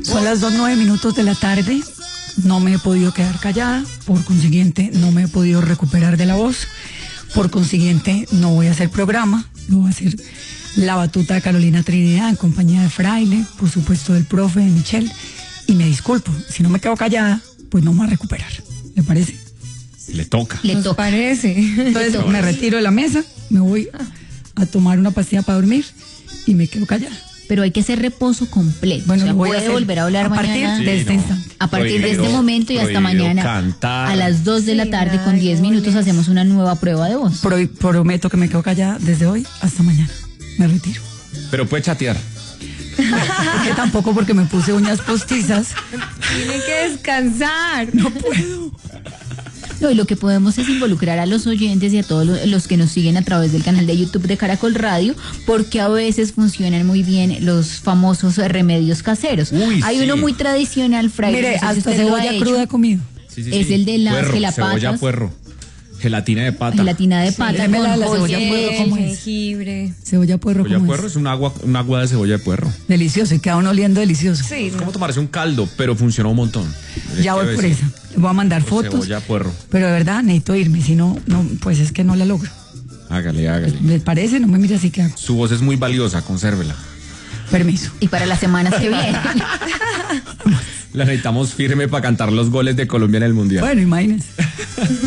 Son las 2:09 de la tarde. No me he podido quedar callada, por consiguiente no me he podido recuperar de la voz, por consiguiente no voy a hacer programa, no voy a hacer la batuta de Carolina Trinidad en compañía de Fraile, por supuesto del profe, de Michelle, y me disculpo, si no me quedo callada, pues no me voy a recuperar, ¿le parece? Le toca. Le toca. Parece. Entonces me retiro de la mesa, me voy a tomar una pastilla para dormir y me quedo callada. Pero hay que hacer reposo completo. Bueno, o sea, lo voy a puede hacer volver a hablar a partir mañana. de este instante. A partir de Prohibido- este momento y hasta prohibido mañana cantar. a las 2 de la tarde con 10 minutos hacemos una nueva prueba de voz. Prometo que me quedo callada desde hoy hasta mañana. Me retiro. Pero puede chatear. Es que tampoco porque me puse uñas postizas. Tiene que descansar. No puedo. No, y lo que podemos es involucrar a los oyentes y a todos los que nos siguen a través del canal de YouTube de Caracol Radio, porque a veces funcionan muy bien los famosos remedios caseros. Uy, Hay sí. uno muy tradicional, Fray. Mire, no sé si hasta usted lo ha cebolla hecho. cruda he comido. Sí, Es el de las puerro, gelapatas. Cebolla puerro. Gelatina de pata. Gelatina de pata démela con la cebolla joya. puerro, ¿cómo es? Jengibre. Cebolla puerro, Cebolla ¿cómo puerro es? es un agua de cebolla de puerro. Delicioso, y queda uno oliendo delicioso. Sí, Es como tomarse un caldo, pero funcionó un montón. Ya voy por esa. Le voy a mandar fotos. Cebolla puerro. Pero de verdad necesito irme, si no, pues es que no la logro. Hágale. ¿Les parece? No me mire así que hago. Su voz es muy valiosa, consérvela. Permiso. Y para las semanas que vienen. La necesitamos firme para cantar los goles de Colombia en el Mundial. Bueno, imagínense.